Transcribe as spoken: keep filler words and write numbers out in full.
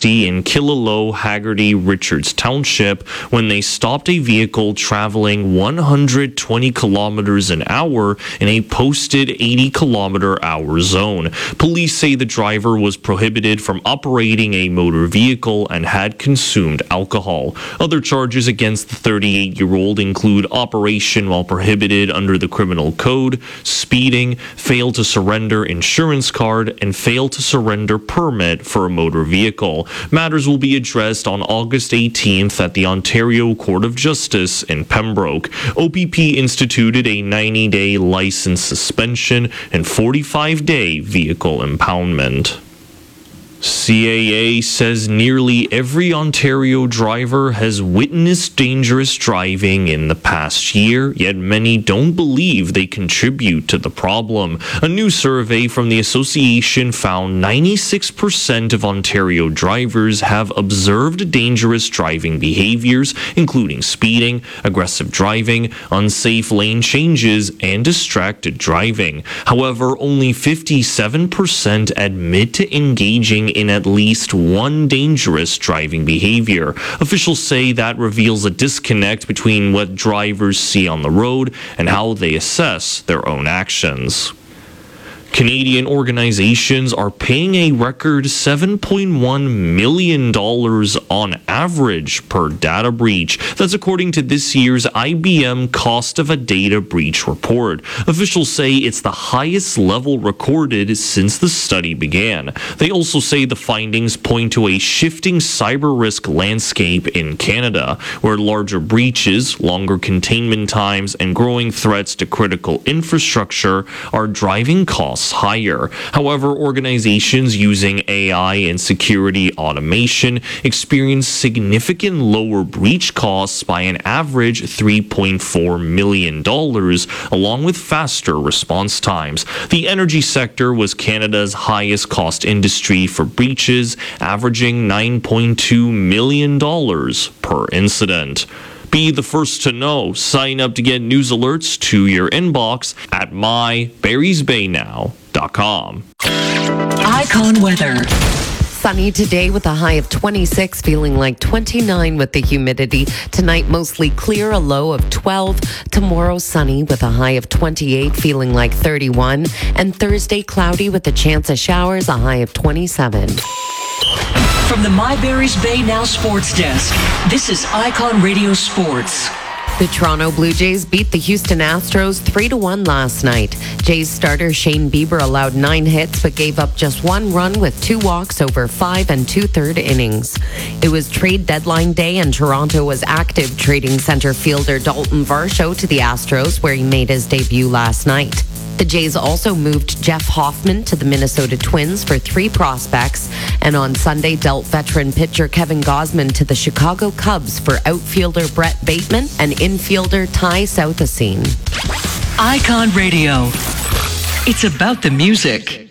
sixty in Killaloe, Haggerty, Richards Township when they stopped a vehicle traveling one hundred twenty kilometers an hour in a posted eighty kilometer hour zone. Police say the driver was prohibited from operating a motor vehicle and had consumed alcohol. Other charges against the thirty-eight-year-old include operation while prohibited under the criminal code, speeding, fail to surrender insurance card, and fail to surrender permit for a motor vehicle. Matters will be addressed on August eighteenth at the Ontario Court of Justice in Pembroke. O P P instituted a ninety-day license suspension and forty-five day vehicle impoundment. C A A says nearly every Ontario driver has witnessed dangerous driving in the past year, yet many don't believe they contribute to the problem. A new survey from the association found ninety-six percent of Ontario drivers have observed dangerous driving behaviors, including speeding, aggressive driving, unsafe lane changes, and distracted driving. However, only fifty-seven percent admit to engaging in at least one dangerous driving behavior. Officials say that reveals a disconnect between what drivers see on the road and how they assess their own actions. Canadian organizations are paying a record seven point one million dollars on average per data breach. That's according to this year's I B M Cost of a Data Breach report. Officials say it's the highest level recorded since the study began. They also say the findings point to a shifting cyber risk landscape in Canada, where larger breaches, longer containment times, and growing threats to critical infrastructure are driving costs higher. However, organizations using A I and security automation experience significant lower breach costs by an average three point four million dollars, along with faster response times. The energy sector was Canada's highest cost industry for breaches, averaging nine point two million dollars per incident. Be the first to know. Sign up to get news alerts to your inbox at my berries bay now dot com. Icon weather. Sunny today with a high of twenty-six, feeling like twenty-nine with the humidity. Tonight, mostly clear, a low of twelve. Tomorrow, sunny with a high of twenty-eight, feeling like thirty-one. And Thursday, cloudy with a chance of showers, a high of twenty-seven. From the My Berries Bay Now Sports Desk, this is Icon Radio Sports. The Toronto Blue Jays beat the Houston Astros three to one last night. Jays starter Shane Bieber allowed nine hits but gave up just one run with two walks over five and two-third innings. It was trade deadline day and Toronto was active, trading center fielder Dalton Varsho to the Astros, where he made his debut last night. The Jays also moved Jeff Hoffman to the Minnesota Twins for three prospects, and on Sunday dealt veteran pitcher Kevin Gausman to the Chicago Cubs for outfielder Brett Bateman and infielder Ty Southasine. Icon Radio. It's about the music.